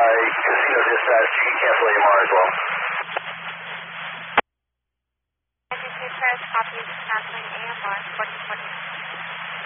Casino dispatch, you can cancel AMR as well.